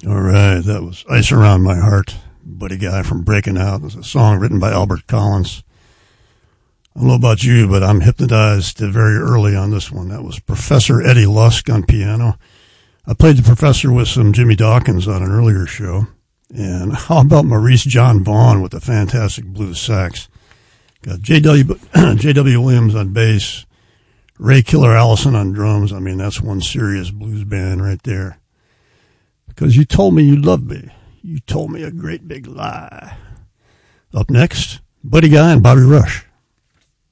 All right, that was Ice Around My Heart, Buddy Guy from Breaking Out. It was a song written by Albert Collins. I don't know about you, but I'm hypnotized very early on this one. That was Professor Eddie Lusk on piano. I played the professor with some Jimmy Dawkins on an earlier show. And how about Maurice John Vaughan with the fantastic blues sax? Got J.W. Williams on bass, Ray Killer Allison on drums. I mean, that's one serious blues band right there. Because you told me you loved me. You told me a great big lie. Up next, Buddy Guy and Bobby Rush.